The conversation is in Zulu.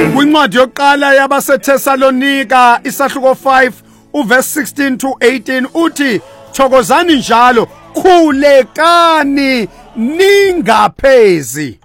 Kwincwadi yokuqala yabaseThesalonika isahluko 5 uverse 16 to 18 uthi thokozani njalo khulekani ningaphezi.